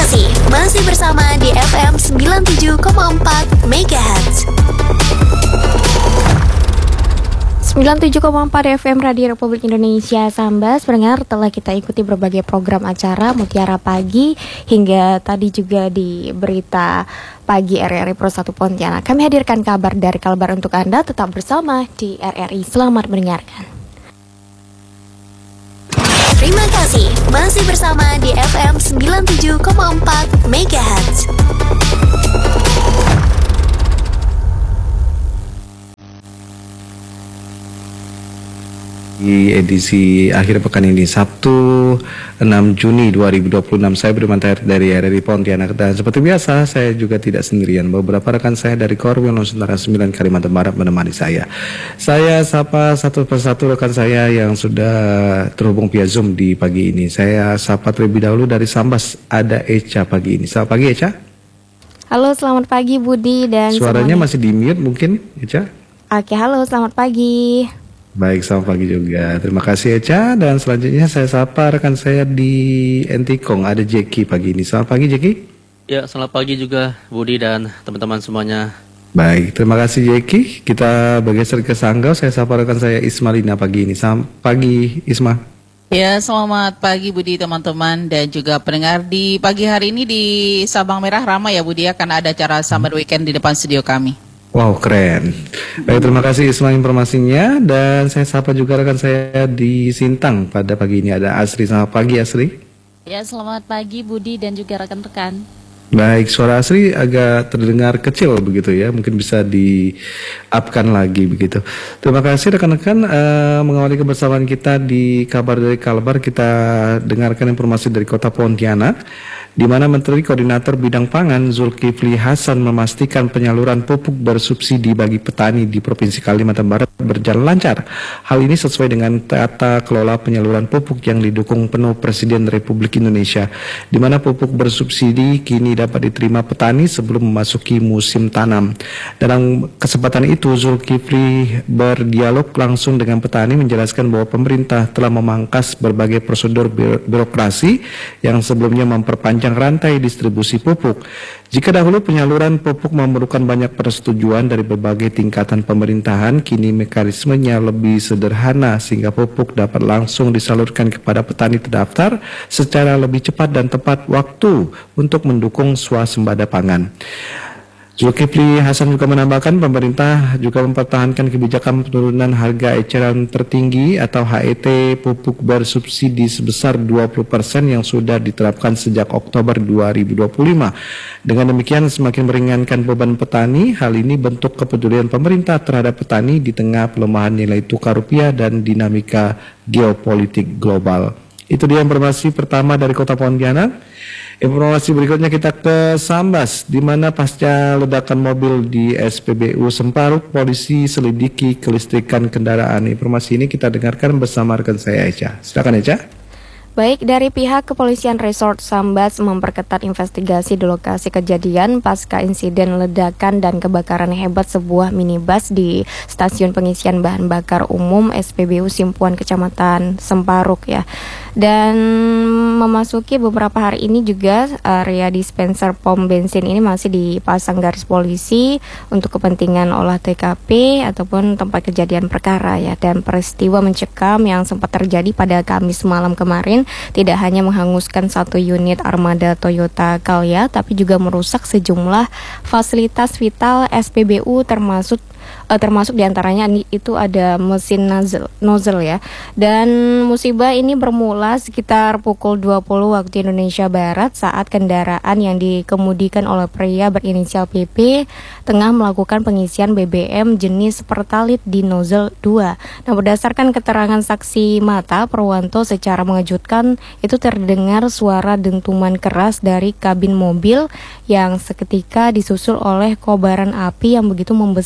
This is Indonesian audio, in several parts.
kasih masih bersama di FM 97,4 MHz. 97,4 FM Radio Republik Indonesia Sambas. Pendengar, telah kita ikuti berbagai program acara Mutiara Pagi hingga tadi juga di berita pagi RRI Pro 1 Pontianak. Kami hadirkan kabar dari Kalbar untuk Anda. Tetap bersama di RRI. Selamat mendengarkan. Terima kasih masih bersama di FM 97,4 MHz. Di edisi akhir pekan ini Sabtu 6 Juni 2026 saya Budi Mantair dari RRI Pontianak, dan seperti biasa saya juga tidak sendirian. Beberapa rekan saya dari Korwil Nusantara 9 Kalimantan Barat menemani saya. Saya sapa satu persatu rekan saya yang sudah terhubung via Zoom di pagi ini. Saya sapa terlebih dahulu dari Sambas, ada Echa pagi ini. Selamat pagi Echa. Halo, selamat pagi Budi dan suaranya semuanya. masih di mute mungkin Echa. Oke, halo, selamat pagi. Baik, selamat pagi juga. Terima kasih Echa. Dan selanjutnya saya sapa rekan saya di Entikong, ada Jeki pagi ini. Selamat pagi Jeki. Ya, selamat pagi juga Budi dan teman-teman semuanya. Baik, terima kasih Jeki. Kita bergeser ke Sanggau. Saya sapa rekan saya Ismalina pagi ini. Selamat pagi Isma. Ya, selamat pagi Budi teman-teman dan juga pendengar. Di pagi hari ini di Sabang Merah ramai ya Budi, akan ada acara Summer Weekend di depan studio kami. Wow, keren. Baik, terima kasih Isma informasinya. Dan saya sapa juga rekan saya di Sintang pada pagi ini, ada Asri. Selamat pagi Asri. Ya, selamat pagi Budi dan juga rekan-rekan. Baik, suara Asri agak terdengar kecil begitu ya, mungkin bisa di-upkan lagi begitu. Terima kasih rekan-rekan, mengawali kebersamaan kita di kabar dari Kalbar. Kita dengarkan informasi dari Kota Pontianak, di mana Menteri Koordinator Bidang Pangan Zulkifli Hasan memastikan penyaluran pupuk bersubsidi bagi petani di Provinsi Kalimantan Barat berjalan lancar. Hal ini sesuai dengan tata kelola penyaluran pupuk yang didukung penuh Presiden Republik Indonesia, di mana pupuk bersubsidi kini dapat diterima petani sebelum memasuki musim tanam. Dalam kesempatan itu, Zulkifli berdialog langsung dengan petani, menjelaskan bahwa pemerintah telah memangkas berbagai prosedur birokrasi yang sebelumnya memperpanjang rantai distribusi pupuk. Jika dahulu penyaluran pupuk memerlukan banyak persetujuan dari berbagai tingkatan pemerintahan, kini mekanismenya lebih sederhana sehingga pupuk dapat langsung disalurkan kepada petani terdaftar secara lebih cepat dan tepat waktu untuk mendukung swasembada pangan. Zulkifli Hasan juga menambahkan pemerintah juga mempertahankan kebijakan penurunan harga eceran tertinggi atau HET pupuk bersubsidi sebesar 20% yang sudah diterapkan sejak Oktober 2025. Dengan demikian semakin meringankan beban petani. Hal ini bentuk kepedulian pemerintah terhadap petani di tengah pelemahan nilai tukar rupiah dan dinamika geopolitik global. Itu dia informasi pertama dari Kota Pontianak. Informasi berikutnya kita ke Sambas, di mana pasca ledakan mobil di SPBU Semparuk, polisi selidiki kelistrikan kendaraan. Informasi ini kita dengarkan bersama rekan saya Echa. Silakan Echa. Baik, dari pihak Kepolisian Resort Sambas memperketat investigasi di lokasi kejadian pasca insiden ledakan dan kebakaran hebat sebuah minibus di stasiun pengisian bahan bakar umum SPBU Simpuan Kecamatan Semparuk ya. Dan memasuki beberapa hari ini juga area dispenser pom bensin ini masih dipasang garis polisi untuk kepentingan olah TKP ataupun tempat kejadian perkara ya. Dan peristiwa mencekam yang sempat terjadi pada Kamis malam kemarin tidak hanya menghanguskan satu unit armada Toyota Calya, tapi juga merusak sejumlah fasilitas vital SPBU termasuk diantaranya itu ada mesin nozzle ya. Dan musibah ini bermula sekitar pukul 20 waktu Indonesia Barat saat kendaraan yang dikemudikan oleh pria berinisial PP tengah melakukan pengisian BBM jenis Pertalite di nozzle 2. Nah, berdasarkan keterangan saksi mata Perwanto, secara mengejutkan itu terdengar suara dentuman keras dari kabin mobil yang seketika disusul oleh kobaran api yang begitu membesar.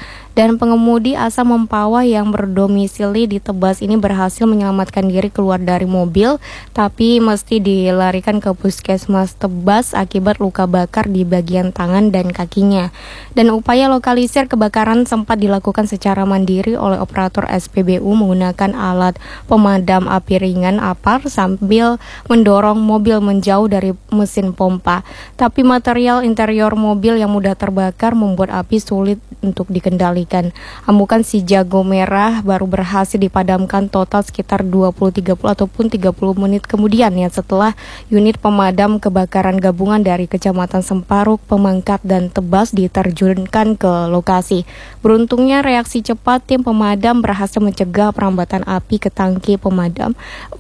Dan pengemudi Asa Mempawah yang berdomisili di Tebas ini berhasil menyelamatkan diri keluar dari mobil, tapi mesti dilarikan ke puskesmas Tebas akibat luka bakar di bagian tangan dan kakinya. Dan upaya lokalisir kebakaran sempat dilakukan secara mandiri oleh operator SPBU menggunakan alat pemadam api ringan APAR sambil mendorong mobil menjauh dari mesin pompa. Tapi material interior mobil yang mudah terbakar membuat api sulit untuk dikendalikan. Amukan si jago merah baru berhasil dipadamkan total sekitar 20-30 ataupun 30 menit kemudian ya, setelah unit pemadam kebakaran gabungan dari Kecamatan Semparuk, Pemangkat dan Tebas diterjunkan ke lokasi. Beruntungnya reaksi cepat tim pemadam berhasil mencegah perambatan api ke tangki pendam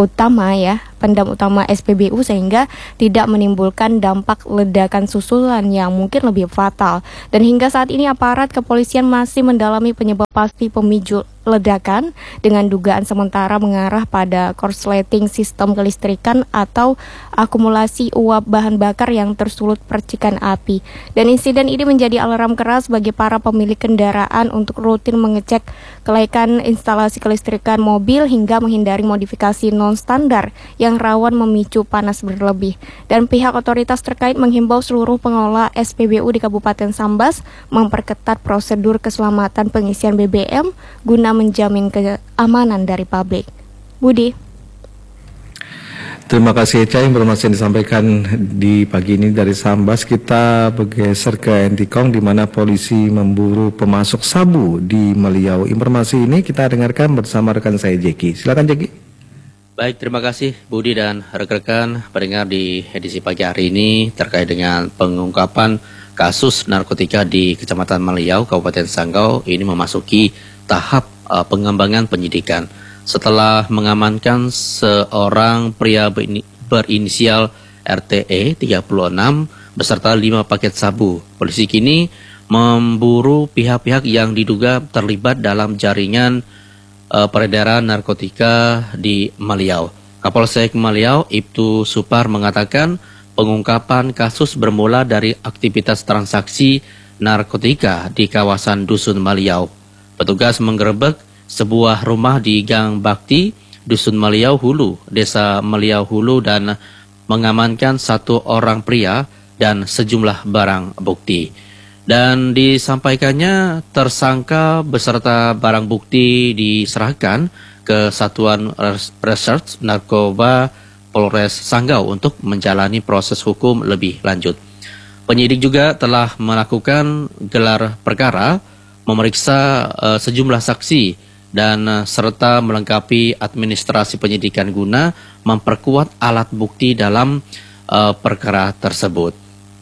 utama SPBU sehingga tidak menimbulkan dampak ledakan susulan yang mungkin lebih fatal. Dan hingga saat ini aparat kepolisian masih mendalami penyebab pasti pemicu ledakan dengan dugaan sementara mengarah pada korsleting sistem kelistrikan atau akumulasi uap bahan bakar yang tersulut percikan api. Dan insiden ini menjadi alarm keras bagi para pemilik kendaraan untuk rutin mengecek kelaikan instalasi kelistrikan mobil hingga menghindari modifikasi non-standar yang rawan memicu panas berlebih. Dan pihak otoritas terkait menghimbau seluruh pengelola SPBU di Kabupaten Sambas memperketat prosedur keselamatan pengisian BBM guna menjamin keamanan dari publik. Budi. Terima kasih Eca, informasi yang disampaikan di pagi ini dari Sambas. Kita bergeser ke Entikong di mana polisi memburu pemasok sabu di Meliau. Informasi ini kita dengarkan bersama rekan saya Jeki. Silakan Jeki. Baik, terima kasih Budi dan rekan-rekan pendengar di edisi pagi hari ini terkait dengan pengungkapan kasus narkotika di Kecamatan Meliau, Kabupaten Sanggau ini memasuki tahap pengembangan penyidikan. Setelah mengamankan seorang pria berinisial RTE 36 beserta 5 paket sabu, polisi kini memburu pihak-pihak yang diduga terlibat dalam jaringan peredaran narkotika di Meliau. Kapolsek Meliau Ibtu Supar mengatakan pengungkapan kasus bermula dari aktivitas transaksi narkotika di kawasan Dusun Meliau. Petugas menggerebek sebuah rumah di Gang Bakti, Dusun Meliau Hulu, Desa Meliau Hulu dan mengamankan 1 orang pria dan sejumlah barang bukti. Dan disampaikannya tersangka beserta barang bukti diserahkan ke Satuan Reserse Narkoba Polres Sanggau untuk menjalani proses hukum lebih lanjut. Penyidik juga telah melakukan gelar perkara, memeriksa sejumlah saksi dan serta melengkapi administrasi penyidikan guna memperkuat alat bukti dalam perkara tersebut.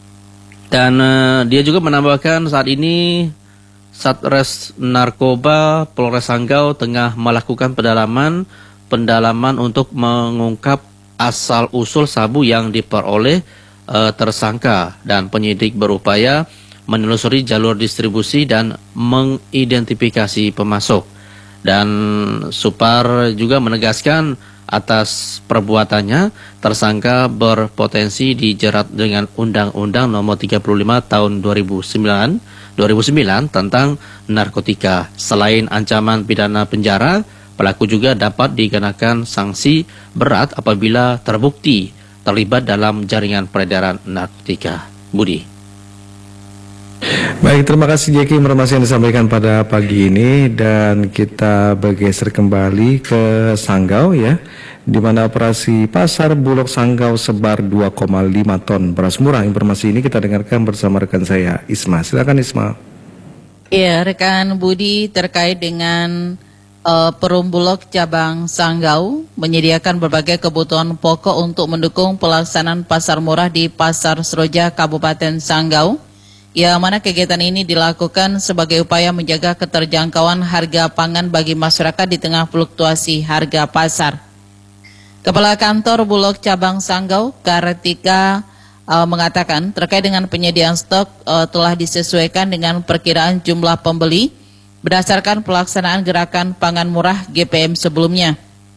Dan dia juga menambahkan saat ini Satres Narkoba Polres Sanggau tengah melakukan pendalaman untuk mengungkap asal-usul sabu yang diperoleh tersangka, dan penyidik berupaya menelusuri jalur distribusi dan mengidentifikasi pemasok. Dan Supar juga menegaskan atas perbuatannya tersangka berpotensi dijerat dengan Undang-Undang Nomor 35 Tahun 2009 tentang narkotika. Selain ancaman pidana penjara, pelaku juga dapat dikenakan sanksi berat apabila terbukti terlibat dalam jaringan peredaran narkotika. Budi. Baik, terima kasih Jeki informasi yang disampaikan pada pagi ini, dan kita bergeser kembali ke Sanggau ya, di mana operasi Pasar Bulog Sanggau sebar 2,5 ton beras murah. Informasi ini kita dengarkan bersama rekan saya Isma. Silakan Isma. Ya, rekan Budi, terkait dengan Perum Bulog cabang Sanggau menyediakan berbagai kebutuhan pokok untuk mendukung pelaksanaan pasar murah di Pasar Seroja Kabupaten Sanggau. Yang mana kegiatan ini dilakukan sebagai upaya menjaga keterjangkauan harga pangan bagi masyarakat di tengah fluktuasi harga pasar. Kepala Kantor Bulog Cabang Sanggau, Kartika, mengatakan terkait dengan penyediaan stok telah disesuaikan dengan perkiraan jumlah pembeli berdasarkan pelaksanaan gerakan pangan murah GPM sebelumnya.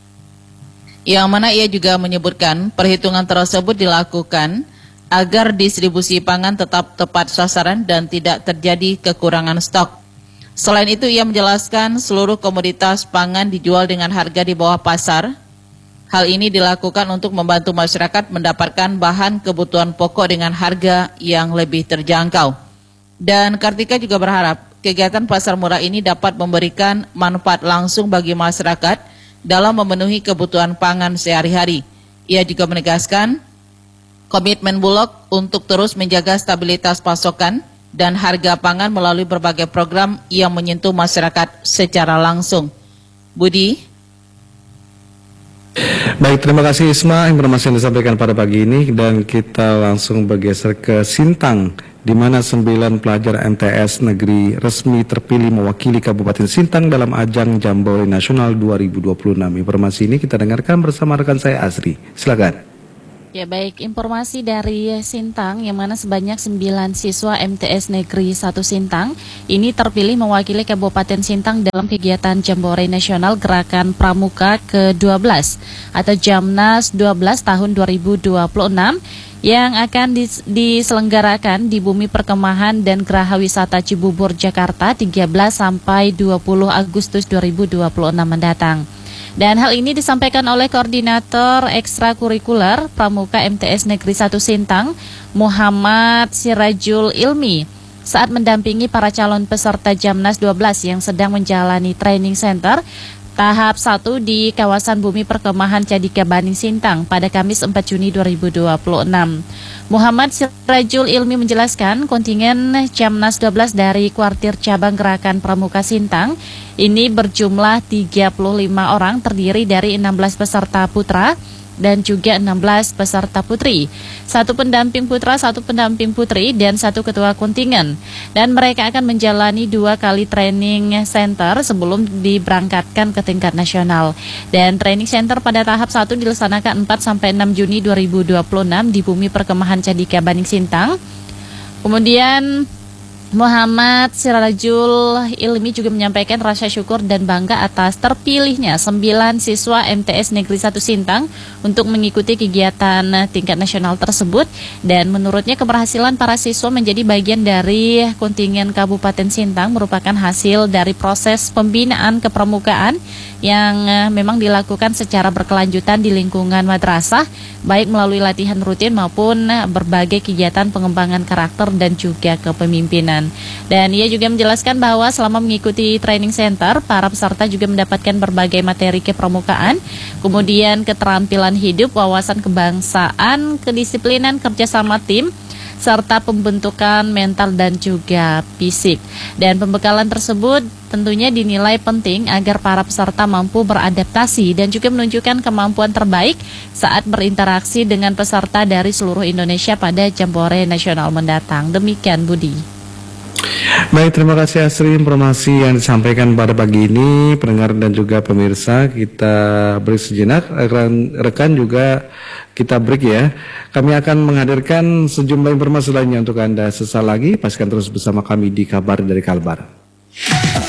Yang mana ia juga menyebutkan perhitungan tersebut dilakukan agar distribusi pangan tetap tepat sasaran dan tidak terjadi kekurangan stok. Selain itu, ia menjelaskan seluruh komoditas pangan dijual dengan harga di bawah pasar. Hal ini dilakukan untuk membantu masyarakat mendapatkan bahan kebutuhan pokok dengan harga yang lebih terjangkau. Dan Kartika juga berharap kegiatan pasar murah ini dapat memberikan manfaat langsung bagi masyarakat dalam memenuhi kebutuhan pangan sehari-hari. Ia juga menegaskan komitmen Bulog untuk terus menjaga stabilitas pasokan dan harga pangan melalui berbagai program yang menyentuh masyarakat secara langsung. Budi. Baik, terima kasih Isma informasi yang disampaikan pada pagi ini, dan kita langsung bergeser ke Sintang, di mana 9 pelajar MTS negeri resmi terpilih mewakili Kabupaten Sintang dalam ajang Jambore Nasional 2026. Informasi ini kita dengarkan bersama rekan saya Asri. Silakan. Ya baik, informasi dari Sintang yang mana sebanyak 9 siswa MTS Negeri 1 Sintang ini terpilih mewakili Kabupaten Sintang dalam kegiatan Jambore Nasional Gerakan Pramuka ke-12 atau Jamnas 12 tahun 2026 yang akan diselenggarakan di Bumi Perkemahan dan Geraha Wisata Cibubur, Jakarta 13 sampai 20 Agustus 2026 mendatang. Dan hal ini disampaikan oleh Koordinator Ekstrakurikuler Pramuka MTS Negeri 1 Sintang, Muhammad Sirajul Ilmi, saat mendampingi para calon peserta Jamnas 12 yang sedang menjalani training center tahap 1 di kawasan Bumi Perkemahan Cadika Baning Sintang pada Kamis 4 Juni 2026. Muhammad Sirajul Ilmi menjelaskan kontingen Jamnas 12 dari kuartir cabang Gerakan Pramuka Sintang ini berjumlah 35 orang, terdiri dari 16 peserta putra dan juga 16 peserta putri, 1 pendamping putra, 1 pendamping putri, dan 1 ketua kontingen. Dan mereka akan menjalani 2 kali training center sebelum diberangkatkan ke tingkat nasional. Dan training center pada tahap 1 dilaksanakan 4-6 Juni 2026 di Bumi Perkemahan Cadika Baning Sintang. Kemudian Muhammad Sirajul Ilmi juga menyampaikan rasa syukur dan bangga atas terpilihnya 9 siswa MTS Negeri 1 Sintang untuk mengikuti kegiatan tingkat nasional tersebut, dan menurutnya keberhasilan para siswa menjadi bagian dari kontingen Kabupaten Sintang merupakan hasil dari proses pembinaan kepramukaan yang memang dilakukan secara berkelanjutan di lingkungan madrasah, baik melalui latihan rutin maupun berbagai kegiatan pengembangan karakter dan juga kepemimpinan. Dan ia juga menjelaskan bahwa selama mengikuti training center, para peserta juga mendapatkan berbagai materi kepramukaan, kemudian keterampilan hidup, wawasan kebangsaan, kedisiplinan, kerjasama tim, serta pembentukan mental dan juga fisik. Dan pembekalan tersebut tentunya dinilai penting agar para peserta mampu beradaptasi dan juga menunjukkan kemampuan terbaik saat berinteraksi dengan peserta dari seluruh Indonesia pada Jambore Nasional mendatang. Demikian Budi. Baik, terima kasih Asri informasi yang disampaikan pada pagi ini. Pendengar dan juga pemirsa, kita break sejenak. Rekan juga kita break ya. Kami akan menghadirkan sejumlah informasi lainnya untuk Anda sesaat lagi. Pastikan terus bersama kami di Kabar dari Kalbar.